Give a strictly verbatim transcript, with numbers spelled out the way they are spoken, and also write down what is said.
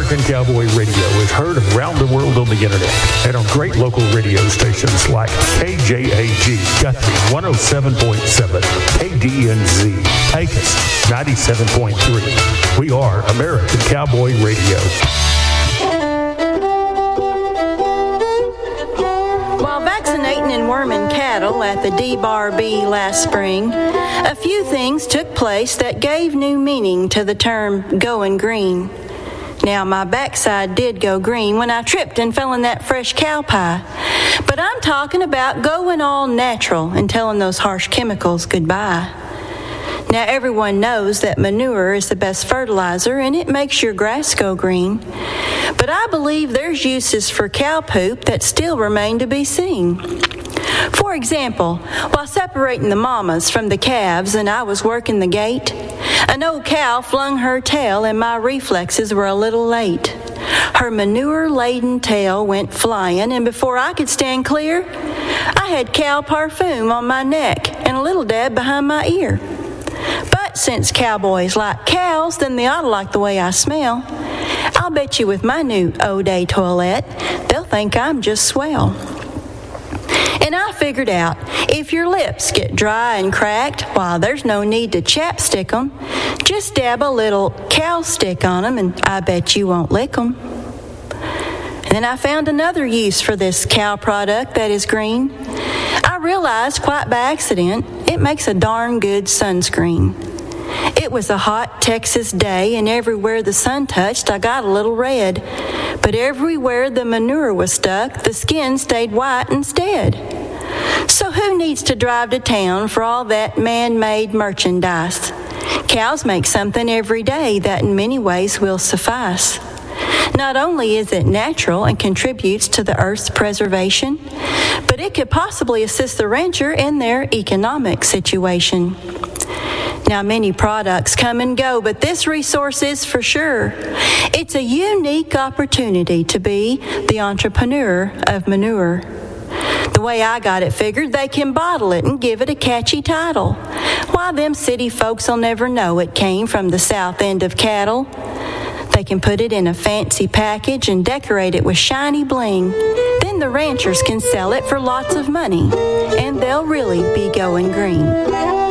American Cowboy Radio is heard around the world on the internet and on great local radio stations like K J A G, Guthrie one oh seven point seven, K D N Z, Pecos ninety-seven point three. We are American Cowboy Radio. While vaccinating and worming cattle at the D B A R B last spring, a few things took place that gave new meaning to the term going green. Now, my backside did go green when I tripped and fell in that fresh cow pie. But I'm talking about going all natural and telling those harsh chemicals goodbye. Now, everyone knows that manure is the best fertilizer and it makes your grass go green. But I believe there's uses for cow poop that still remain to be seen. For example, while separating the mamas from the calves and I was working the gate, an old cow flung her tail and my reflexes were a little late. Her manure-laden tail went flying, and before I could stand clear, I had cow parfum on my neck and a little dab behind my ear. But since cowboys like cows, then they ought to like the way I smell. I'll bet you with my new O'Day toilette, they'll think I'm just swell. And I figured out, if your lips get dry and cracked, why, there's no need to chapstick 'em. Just dab a little cow stick on 'em, and I bet you won't lick 'em. And then I found another use for this cow product that is green. I realized, quite by accident, it makes a darn good sunscreen. It was a hot Texas day, and everywhere the sun touched, I got a little red. But everywhere the manure was stuck, the skin stayed white instead. So who needs to drive to town for all that man-made merchandise? Cows make something every day that in many ways will suffice. Not only is it natural and contributes to the earth's preservation, but it could possibly assist the rancher in their economic situation. Now, many products come and go, but this resource is for sure. It's a unique opportunity to be the entrepreneur of manure. The way I got it figured, they can bottle it and give it a catchy title. Why, them city folks will never know it came from the south end of cattle. They can put it in a fancy package and decorate it with shiny bling. Then the ranchers can sell it for lots of money, and they'll really be going green.